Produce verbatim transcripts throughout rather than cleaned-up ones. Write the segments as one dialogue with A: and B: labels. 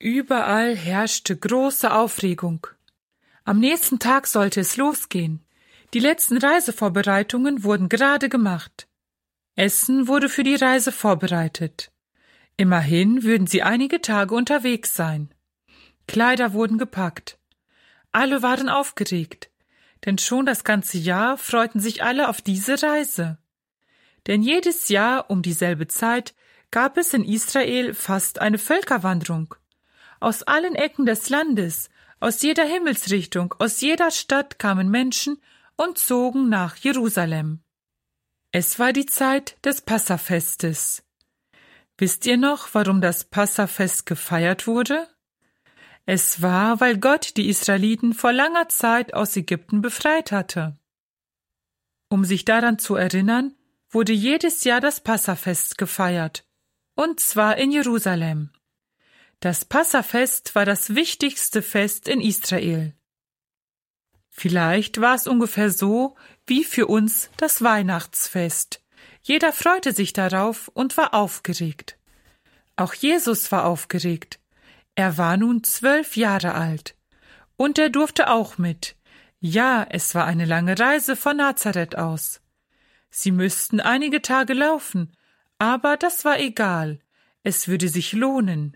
A: Überall herrschte große Aufregung. Am nächsten Tag sollte es losgehen. Die letzten Reisevorbereitungen wurden gerade gemacht. Essen wurde für die Reise vorbereitet. Immerhin würden sie einige Tage unterwegs sein. Kleider wurden gepackt. Alle waren aufgeregt, denn schon das ganze Jahr freuten sich alle auf diese Reise. Denn jedes Jahr um dieselbe Zeit gab es in Israel fast eine Völkerwanderung. Aus allen Ecken des Landes, aus jeder Himmelsrichtung, aus jeder Stadt kamen Menschen und zogen nach Jerusalem. Es war die Zeit des Passafestes. Wisst ihr noch, warum das Passafest gefeiert wurde? Es war, weil Gott die Israeliten vor langer Zeit aus Ägypten befreit hatte. Um sich daran zu erinnern, wurde jedes Jahr das Passafest gefeiert, und zwar in Jerusalem. Das Passafest war das wichtigste Fest in Israel. Vielleicht war es ungefähr so wie für uns das Weihnachtsfest. Jeder freute sich darauf und war aufgeregt. Auch Jesus war aufgeregt. Er war nun zwölf Jahre alt. Und er durfte auch mit. Ja, es war eine lange Reise von Nazareth aus. Sie müssten einige Tage laufen, aber das war egal. Es würde sich lohnen.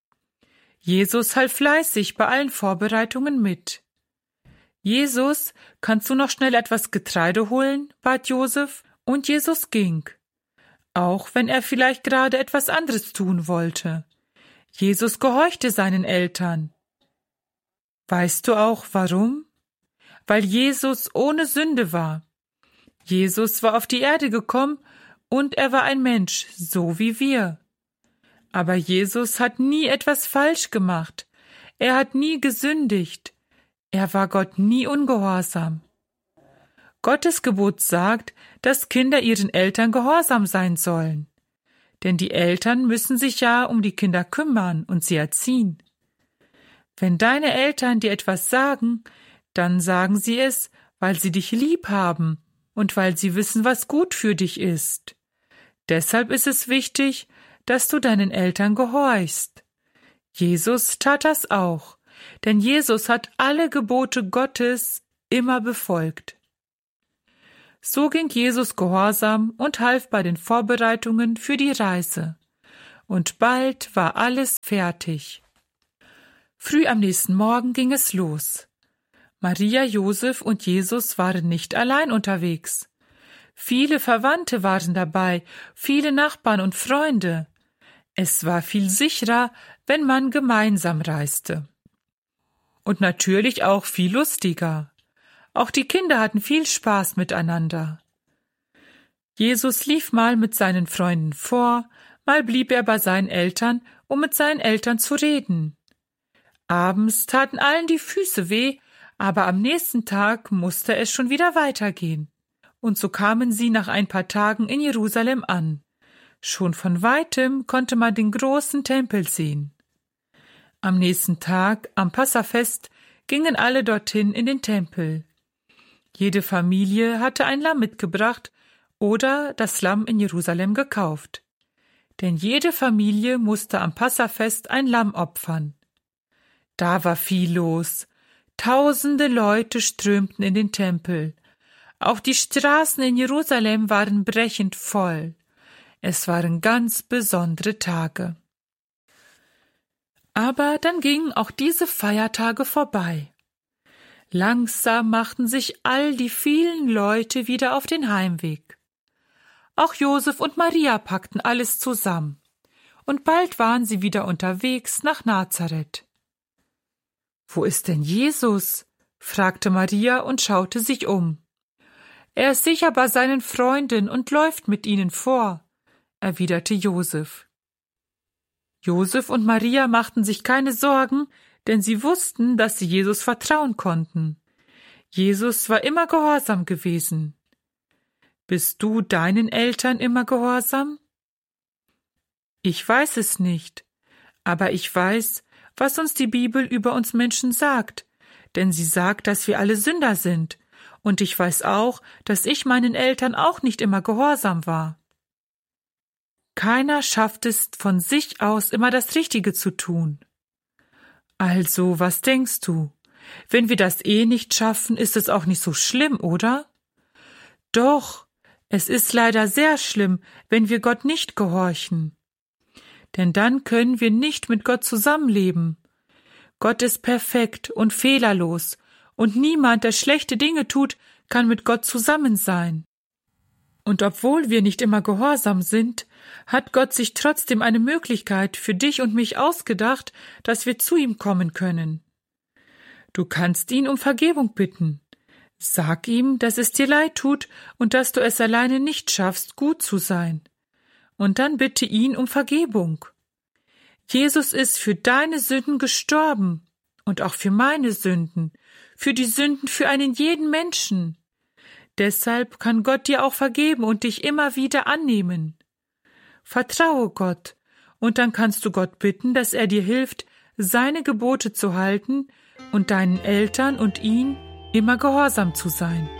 A: Jesus half fleißig bei allen Vorbereitungen mit. »Jesus, kannst du noch schnell etwas Getreide holen?« bat Josef, und Jesus ging, auch wenn er vielleicht gerade etwas anderes tun wollte. Jesus gehorchte seinen Eltern. Weißt du auch, warum? Weil Jesus ohne Sünde war. Jesus war auf die Erde gekommen und er war ein Mensch, so wie wir. Aber Jesus hat nie etwas falsch gemacht. Er hat nie gesündigt. Er war Gott nie ungehorsam. Gottes Gebot sagt, dass Kinder ihren Eltern gehorsam sein sollen. Denn die Eltern müssen sich ja um die Kinder kümmern und sie erziehen. Wenn deine Eltern dir etwas sagen, dann sagen sie es, weil sie dich lieb haben und weil sie wissen, was gut für dich ist. Deshalb ist es wichtig, dass du deinen Eltern gehorchst. Jesus tat das auch, denn Jesus hat alle Gebote Gottes immer befolgt. So ging Jesus gehorsam und half bei den Vorbereitungen für die Reise. Und bald war alles fertig. Früh am nächsten Morgen ging es los. Maria, Josef und Jesus waren nicht allein unterwegs. Viele Verwandte waren dabei, viele Nachbarn und Freunde. Es war viel sicherer, wenn man gemeinsam reiste. Und natürlich auch viel lustiger. Auch die Kinder hatten viel Spaß miteinander. Jesus lief mal mit seinen Freunden vor, mal blieb er bei seinen Eltern, um mit seinen Eltern zu reden. Abends taten allen die Füße weh, aber am nächsten Tag musste es schon wieder weitergehen. Und so kamen sie nach ein paar Tagen in Jerusalem an. Schon von weitem konnte man den großen Tempel sehen. Am nächsten Tag, am Passafest, gingen alle dorthin in den Tempel. Jede Familie hatte ein Lamm mitgebracht oder das Lamm in Jerusalem gekauft. Denn jede Familie musste am Passafest ein Lamm opfern. Da war viel los. Tausende Leute strömten in den Tempel. Auch die Straßen in Jerusalem waren brechend voll. Es waren ganz besondere Tage. Aber dann gingen auch diese Feiertage vorbei. Langsam machten sich all die vielen Leute wieder auf den Heimweg. Auch Josef und Maria packten alles zusammen. Und bald waren sie wieder unterwegs nach Nazareth. »Wo ist denn Jesus?« fragte Maria und schaute sich um. »Er ist sicher bei seinen Freunden und läuft mit ihnen vor«, erwiderte Josef. Josef und Maria machten sich keine Sorgen, denn sie wussten, dass sie Jesus vertrauen konnten. Jesus war immer gehorsam gewesen. Bist du deinen Eltern immer gehorsam? Ich weiß es nicht, aber ich weiß, was uns die Bibel über uns Menschen sagt, denn sie sagt, dass wir alle Sünder sind, und ich weiß auch, dass ich meinen Eltern auch nicht immer gehorsam war. Keiner schafft es von sich aus immer das Richtige zu tun. Also, was denkst du? Wenn wir das eh nicht schaffen, ist es auch nicht so schlimm, oder? Doch, es ist leider sehr schlimm, wenn wir Gott nicht gehorchen. Denn dann können wir nicht mit Gott zusammenleben. Gott ist perfekt und fehlerlos, und niemand, der schlechte Dinge tut, kann mit Gott zusammen sein. Und obwohl wir nicht immer gehorsam sind, hat Gott sich trotzdem eine Möglichkeit für dich und mich ausgedacht, dass wir zu ihm kommen können. Du kannst ihn um Vergebung bitten. Sag ihm, dass es dir leid tut und dass du es alleine nicht schaffst, gut zu sein. Und dann bitte ihn um Vergebung. Jesus ist für deine Sünden gestorben und auch für meine Sünden, für die Sünden für einen jeden Menschen. Deshalb kann Gott dir auch vergeben und dich immer wieder annehmen. Vertraue Gott, und dann kannst du Gott bitten, dass er dir hilft, seine Gebote zu halten und deinen Eltern und ihm immer gehorsam zu sein.